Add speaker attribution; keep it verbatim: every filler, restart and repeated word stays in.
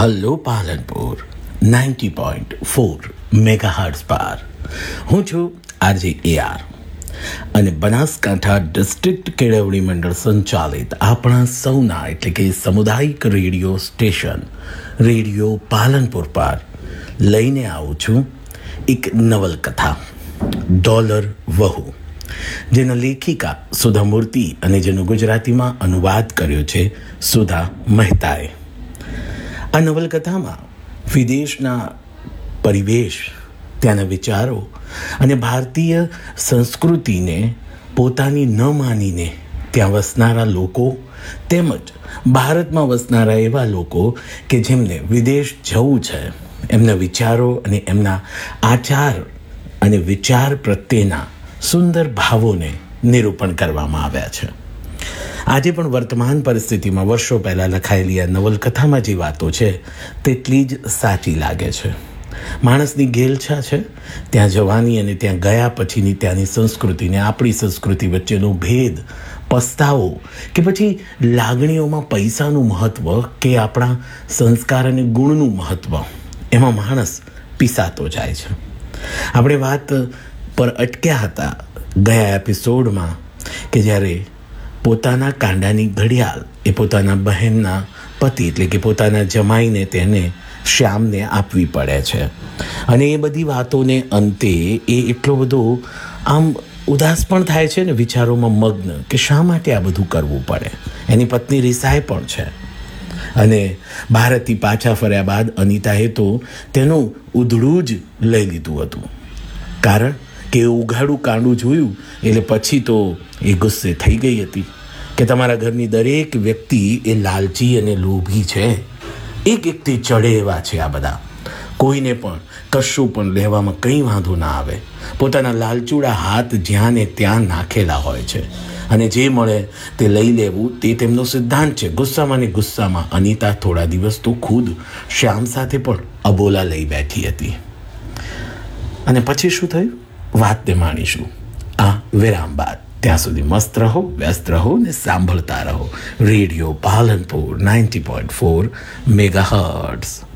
Speaker 1: Hello Palanpur ninety point four megahertz પર હું છું આરજે એ આર અને બનાસકાંઠા ડિસ્ટ્રિક્ટ કેળવણી મંડળ સંચાલિત આપણા સૌના એટલે કે સામુદાયિક રેડિયો સ્ટેશન રેડિયો પાલનપુર પર લઈને આવું છું એક નવલકથા ડોલર વહુ, જેના લેખિકા સુધા મૂર્તિ અને જેનો ગુજરાતીમાં અનુવાદ કર્યો છે સુધા મહેતાએ. આ નવલકથામાં વિદેશના પરિવેશ, ત્યાંના વિચારો અને ભારતીય સંસ્કૃતિને પોતાની ન માનીને ત્યાં વસનારા લોકો તેમજ ભારતમાં વસનારા એવા લોકો કે જેમને વિદેશ જવું છે, એમના વિચારો અને એમના આચાર અને વિચાર પ્રત્યેના સુંદર ભાવોને નિરૂપણ કરવામાં આવ્યા છે. આજે પણ વર્તમાન પરિસ્થિતિમાં વર્ષો પહેલાં લખાયેલી આ નવલકથામાં જે વાતો છે તેટલી જ સાચી લાગે છે. માણસની ગેલછા છે ત્યાં જવાની અને ત્યાં ગયા પછીની ત્યાંની સંસ્કૃતિને આપણી સંસ્કૃતિ વચ્ચેનો ભેદ, પસ્તાવો કે પછી લાગણીઓમાં પૈસાનું મહત્ત્વ કે આપણા સંસ્કાર અને ગુણનું મહત્ત્વ, એમાં માણસ પીસાતો જાય છે. આપણે વાત પર અટક્યા હતા ગયા એપિસોડમાં કે જ્યારે પોતાના કાંડાની ઘડિયાળ એ પોતાના બહેનના પતિ એટલે કે પોતાના જમાઈને તેને શ્યામને આપવી પડે છે અને એ બધી વાતોને અંતે એ એટલો બધો આમ ઉદાસ પણ થાય છે ને, વિચારોમાં મગ્ન કે શા માટે આ બધું કરવું પડે. એની પત્ની રિસાય પણ છે અને ભારતથી પાછા ફર્યા બાદ અનિતાએ તો તેનું ઉધડું જ લઈ લીધું હતું, કારણ કે ઉઘાડું કાંડું જોયું એટલે પછી તો એ ગુસ્સે થઈ ગઈ હતી કે તમારા ઘરની દરેક વ્યક્તિ એ લાલચી અને લોભી છે. એક એકથી ચડે એવા છે આ બધા. કોઈને પણ કશું પણ લેવામાં કંઈ વાંધો ના આવે. પોતાના લાલચુડા હાથ જ્યાં ને ત્યાં નાખેલા હોય છે અને જે મળે તે લઈ લેવું તે તેમનો સિદ્ધાંત છે. ગુસ્સામાં ને ગુસ્સામાં અનિતા થોડા દિવસ તો ખુદ શ્યામ સાથે પણ અબોલા લઈ બેઠી હતી. અને પછી શું થયું વાતને માણીશું આ વિરામ બાદ. ત્યાં સુધી મસ્ત રહો, વ્યસ્ત રહો ને સાંભળતા રહો radio Palanpur ninety point four megahertz.